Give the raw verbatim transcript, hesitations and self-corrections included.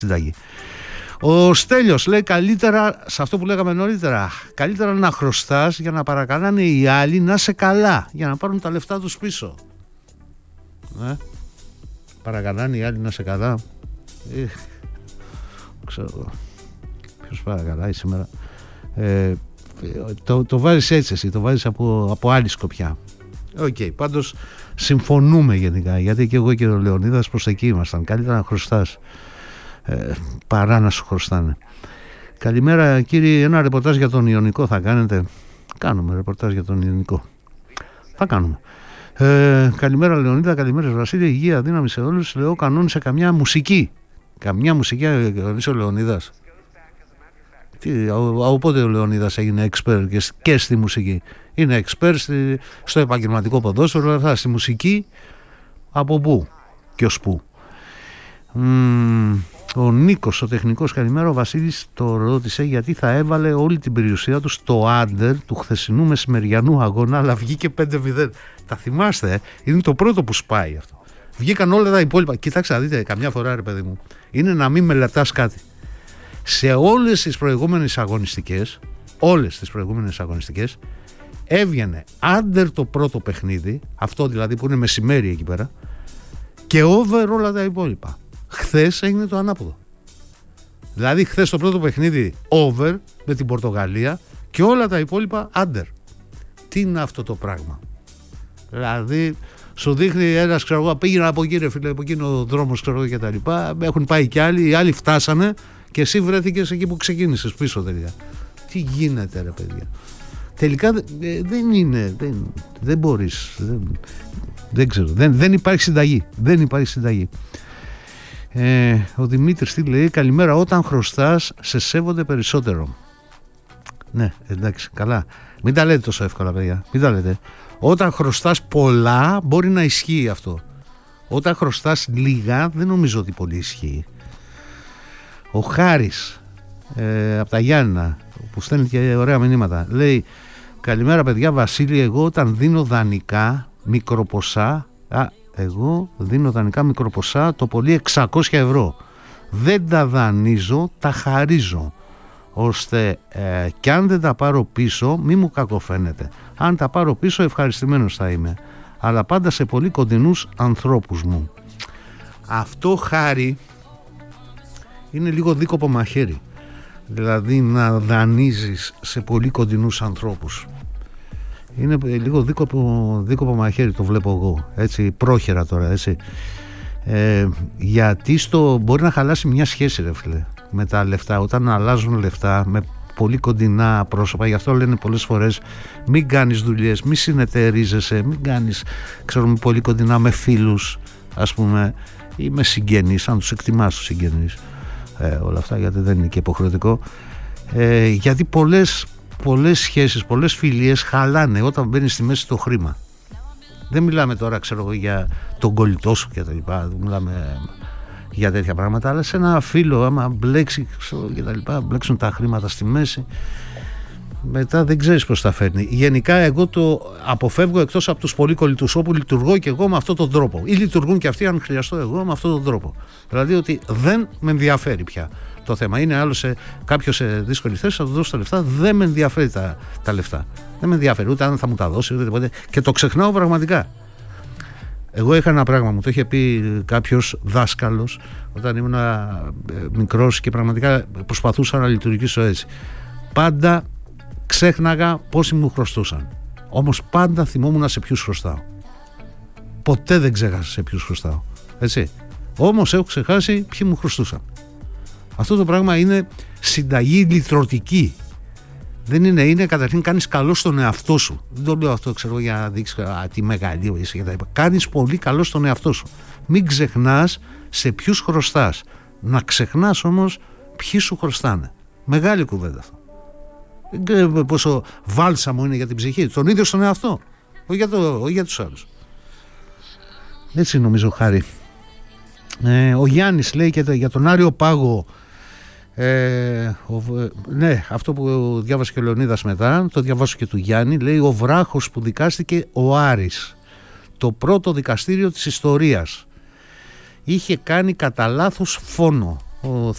συνταγή. Ο Στέλιος λέει καλύτερα, σε αυτό που λέγαμε νωρίτερα, καλύτερα να χρωστάς για να παρακαλάνε οι άλλοι να σε καλά, για να πάρουν τα λεφτά τους πίσω. Ε, παρακαλάνε οι άλλοι να σε καλά. Ε, ξέρω, ποιος παρακαλάει σήμερα. Ε, το, το βάζεις έτσι εσύ, το βάζεις από, από άλλη σκοπιά. Οκ, okay, πάντως συμφωνούμε γενικά, γιατί και εγώ και ο Λεωνίδας προς εκεί ήμασταν. Καλύτερα να χρωστάς ε, παρά να σου χρωστάνε. Καλημέρα κύριε, ένα ρεπορτάζ για τον Ιωνικό θα κάνετε? Κάνουμε ρεπορτάζ για τον Ιωνικό. Θα κάνουμε. Ε, καλημέρα Λεωνίδα, καλημέρα Βασίλη, υγεία, δύναμη σε όλους. Λέω κανόνισε καμιά μουσική. Καμιά μουσική κανόνισε ο Λεωνίδας. Τι, οπότε ο Λεωνίδας έγινε expert και, και στη μουσική. Είναι expert στη, στο επαγγελματικό ποδόσφαιρο, αλλά στη μουσική από πού και ως πού. Mm, ο Νίκος, ο τεχνικός, καλημέρα. Ο Βασίλης το ρώτησε γιατί θα έβαλε όλη την περιουσία του στο άντερ του χθεσινού μεσημεριανού αγώνα, αλλά βγήκε πέντε μηδέν. Τα θυμάστε, ε? Είναι το πρώτο που σπάει αυτό. Βγήκαν όλα τα υπόλοιπα. Κοιτάξτε, δείτε, καμιά φορά ρε παιδί μου, είναι να μην μελετάς κάτι. Σε όλες τις προηγούμενες αγωνιστικές, όλες τις προηγούμενες αγωνιστικές, έβγαινε άντερ το πρώτο παιχνίδι, αυτό δηλαδή που είναι μεσημέρι εκεί πέρα, και over όλα τα υπόλοιπα. Χθες έγινε το ανάποδο. Δηλαδή χθες το πρώτο παιχνίδι over με την Πορτογαλία και όλα τα υπόλοιπα under. Τι είναι αυτό το πράγμα? Δηλαδή σου δείχνει ένας, ξέρω εγώ, πήγαινε από εκεί ρε φίλε, από εκείνο ο δρόμος, ξέρω εγώ, και τα λοιπά. Έχουν πάει κι άλλοι, οι άλλοι φτάσανε και εσύ βρέθηκες εκεί που ξεκίνησες πίσω τελικά. Τι γίνεται ρε παιδιά? Τελικά ε, δεν είναι, δεν, δεν μπορείς, δεν, δεν ξέρω, δεν, δεν υπάρχει συνταγή, δεν υπάρχει συνταγή. Ε, ο Δημήτρης τι λέει? Καλημέρα, όταν χρωστάς σε σέβονται περισσότερο. Ναι, εντάξει, καλά. Μην τα λέτε τόσο εύκολα παιδιά, μην τα λέτε. Όταν χρωστάς πολλά μπορεί να ισχύει αυτό. Όταν χρωστάς λίγα δεν νομίζω ότι πολύ ισχύει. Ο Χάρης ε, από τα Γιάννηνα που στέλνει και ωραία μηνύματα λέει καλημέρα παιδιά, Βασίλη, εγώ όταν δίνω δανεικά μικροποσά, α, εγώ δίνω δανεικά μικροποσά, το πολύ εξακόσια ευρώ, δεν τα δανείζω, τα χαρίζω, ώστε ε, και αν δεν τα πάρω πίσω μη μου κακοφαίνεται. Αν τα πάρω πίσω ευχαριστημένος θα είμαι, αλλά πάντα σε πολύ κοντινούς ανθρώπους μου. Αυτό, Χάρη, είναι λίγο δίκοπο μαχαίρι. Δηλαδή να δανείζεις σε πολύ κοντινούς ανθρώπους. Είναι λίγο δίκοπο, δίκοπο μαχαίρι, το βλέπω εγώ. Έτσι, πρόχειρα τώρα, έτσι. Ε, γιατί στο, μπορεί να χαλάσει μια σχέση ρε φίλε, με τα λεφτά. Όταν αλλάζουν λεφτά με πολύ κοντινά πρόσωπα, γι' αυτό λένε πολλές φορές μην κάνεις δουλειές, μην συνεταιρίζεσαι, μην κάνεις, ξέρουμε, πολύ κοντινά με φίλους, ας πούμε, ή με συγγενείς, αν τους εκτιμάς τους συγγενείς. Ε, όλα αυτά, γιατί δεν είναι και υποχρεωτικό, ε, γιατί πολλές, πολλές σχέσεις, πολλές φιλίες χαλάνε όταν μπαίνει στη μέση το χρήμα. Δεν μιλάμε τώρα, ξέρω εγώ, για τον κολλητό σου και τα λοιπά, δεν μιλάμε για τέτοια πράγματα, αλλά σε ένα φίλο άμα μπλέξει και τα λοιπά, μπλέξουν τα χρήματα στη μέση, μετά δεν ξέρεις πώς τα φέρνει. Γενικά εγώ το αποφεύγω, εκτός από τους πολύ κολλητούς, όπου λειτουργώ και εγώ με αυτόν τον τρόπο, ή λειτουργούν και αυτοί αν χρειαστώ εγώ με αυτόν τον τρόπο. Δηλαδή ότι δεν με ενδιαφέρει πια το θέμα. Είναι άλλο σε κάποιο σε δύσκολη θέση, θα του δώσω τα λεφτά, δεν με ενδιαφέρει τα, τα λεφτά. Δεν με ενδιαφέρει ούτε αν θα μου τα δώσει ούτε τίποτε, και το ξεχνάω πραγματικά. Εγώ είχα ένα πράγμα, μου το είχε πει κάποιος δάσκαλος όταν ήμουν μικρός και πραγματικά προσπαθούσα να λειτουργήσω έτσι. Πάντα ξέχναγα πόσοι μου χρωστούσαν. Όμως πάντα θυμόμουν σε ποιους χρωστάω. Ποτέ δεν ξέχασα σε ποιους χρωστάω. Έτσι. Όμως έχω ξεχάσει ποιοι μου χρωστούσαν. Αυτό το πράγμα είναι συνταγή λυτρωτική. Δεν είναι, είναι καταρχήν κάνεις καλό στον εαυτό σου. Δεν το λέω αυτό, ξέρω, για να δείξεις α, τι μεγαλείο είσαι και τα λοιπά. Κάνεις πολύ καλό στον εαυτό σου. Μην ξεχνάς σε ποιους χρωστάς. Να ξεχνάς όμως ποιοι σου χρωστάνε. Μεγάλη κουβέντα αυτό. Δεν ξέρω πόσο βάλσαμο είναι για την ψυχή. Τον ίδιο στον εαυτό. Όχι για, το, όχι για τους άλλους. Έτσι νομίζω, Χάρη. Ε, ο Γιάννης λέει και για τον Άριο Πάγο. Ε, ο, ναι, αυτό που διάβασε και ο Λεωνίδας μετά, το διαβάσω και του Γιάννη. Λέει ο βράχος που δικάστηκε ο Άρης, το πρώτο δικαστήριο της ιστορίας, είχε κάνει κατά λάθος φόνο. Ο